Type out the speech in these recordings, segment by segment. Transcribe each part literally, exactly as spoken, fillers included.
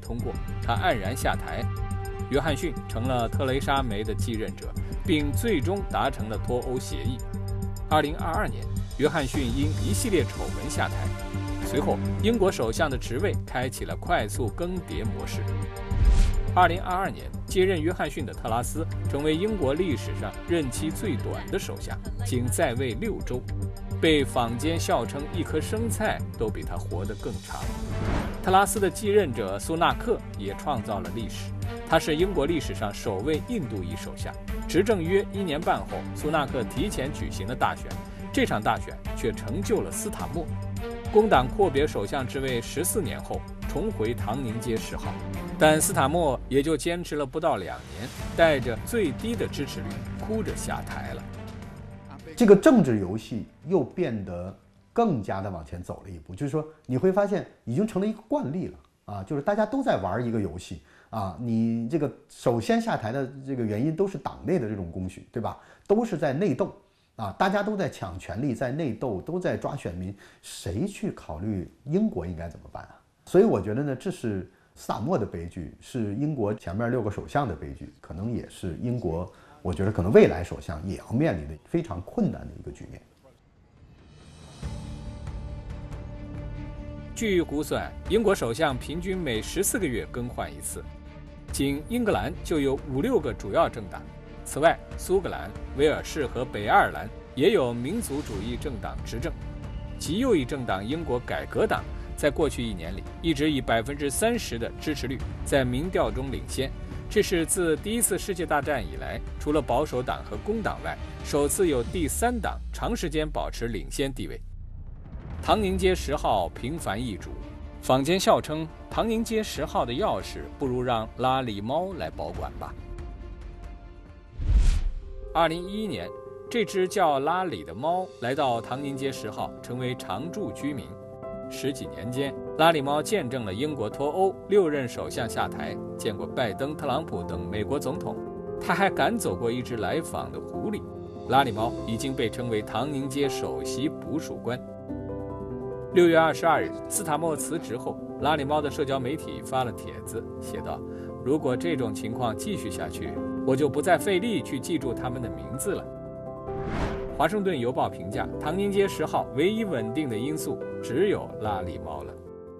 通过，他黯然下台。约翰逊成了特蕾莎梅的继任者，并最终达成了脱欧协议。二零二二年，约翰逊因一系列丑闻下台，随后英国首相的职位开启了快速更迭模式。二零二二年，接任约翰逊的特拉斯成为英国历史上任期最短的首相，仅在位六周，被坊间笑称一颗生菜都比他活得更长。特拉斯的继任者苏纳克也创造了历史，他是英国历史上首位印度裔首相。执政约一年半后，苏纳克提前举行了大选，这场大选却成就了斯塔默。工党阔别首相之位十四年后，重回唐宁街十号，但斯塔默也就坚持了不到两年，带着最低的支持率，哭着下台了。 这个政治游戏又变得更加的往前走了一步，就是说你会发现已经成了一个惯例了啊，就是大家都在玩一个游戏啊。你这个首先下台的这个原因都是党内的这种公许，对吧？都是在内斗啊，大家都在抢权力，在内斗，都在抓选民，谁去考虑英国应该怎么办啊？所以我觉得呢，这是斯塔默的悲剧，是英国前面六个首相的悲剧，可能也是英国，我觉得可能未来首相也要面临的非常困难的一个局面。 据估算，英国首相平均每十四个月更换一次，仅英格兰就有五六个主要政党。此外，苏格兰、威尔士和北爱尔兰也有民族主义政党执政。极右翼政党英国改革党在过去一年里一直以百分之三十的支持率在民调中领先，这是自第一次世界大战以来，除了保守党和工党外，首次有第三党长时间保持领先地位。唐宁街十号频繁易主，坊间笑称唐宁街十号的钥匙不如让拉里猫来保管吧。二零一一年，这只叫拉里的猫来到唐宁街十号，成为常住居民。十几年间，拉里猫见证了英国脱欧，六任首相下台，见过拜登、特朗普等美国总统，他还赶走过一只来访的狐狸。拉里猫已经被称为唐宁街首席捕鼠官。六月二十二日，斯塔默辞职后，拉里猫的社交媒体发了帖子，写道：“如果这种情况继续下去，我就不再费力去记住他们的名字了。”华盛顿邮报评价，唐宁街十号唯一稳定的因素只有拉里猫了。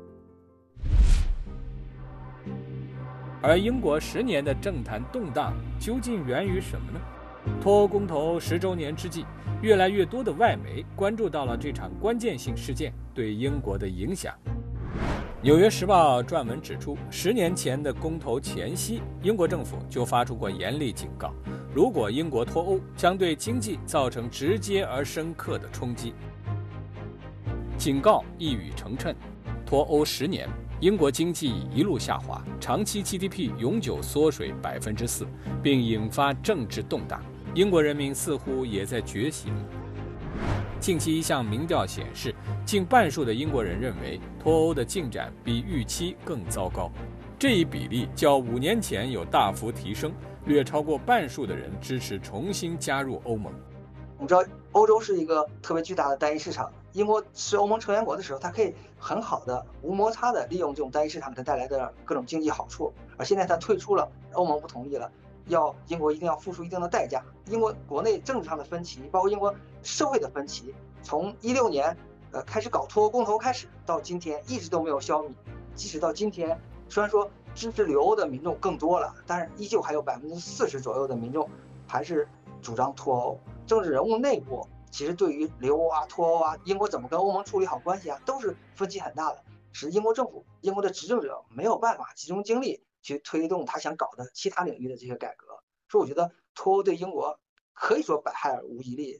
而英国十年的政坛动荡究竟源于什么呢？脱欧公投十周年之际，越来越多的外媒关注到了这场关键性事件对英国的影响。纽约时报撰文指出，十年前的公投前夕，英国政府就发出过严厉警告，如果英国脱欧，将对经济造成直接而深刻的冲击。警告一语成谶，脱欧十年，英国经济一路下滑，长期 G D P 永久缩水百分之四，并引发政治动荡。英国人民似乎也在觉醒。近期一项民调显示，近半数的英国人认为脱欧的进展比预期更糟糕，这一比例较五年前有大幅提升，略超过半数的人支持重新加入欧盟。 我们知道欧洲是一个特别巨大的单一市场，英国是欧盟成员国的时候，它可以很好的无摩擦的利用这种单一市场给它带来的各种经济好处，而现在它退出了，欧盟不同意了，要英国一定要付出一定的代价。英国国内政治上的分歧，包括英国社会的分歧，从一六年呃开始搞脱欧公投开始，到今天一直都没有消弭。即使到今天，虽然说支持留欧的民众更多了，但是依旧还有百分之四十左右的民众还是主张脱欧。政治人物内部其实对于留欧啊、脱欧啊、英国怎么跟欧盟处理好关系啊，都是分歧很大的，使英国政府、英国的执政者没有办法集中精力去推动他想搞的其他领域的这些改革。所以我觉得脱欧对英国可以说百害而无一利。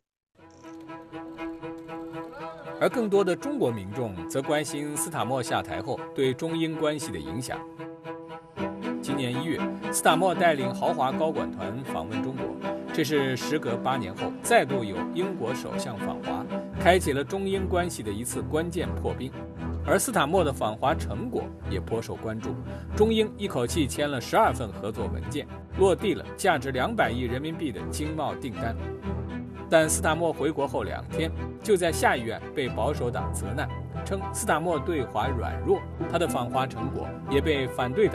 而更多的中国民众则关心斯塔默下台后对中英关系的影响。今年一月，斯塔默带领豪华高管团访问中国，这是时隔八年后再度有英国首相访华，开启了中英关系的一次关键破冰。而斯塔默的访华成果也颇受关注，中英一口气签了十二份合作文件，落地了价值两百亿人民币的经贸订单。但斯塔默回国后两天，就在下议院被保守党责难，称斯塔默对华软弱，他的访华成果也被反对党